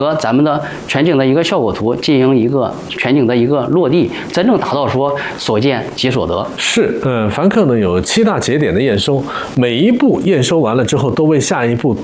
和咱们的全景的一个效果图进行一个全景的一个落地，真正达到说所见即所得。 是，凡客呢有7大节点的验收，每一步验收完了之后，都为下一步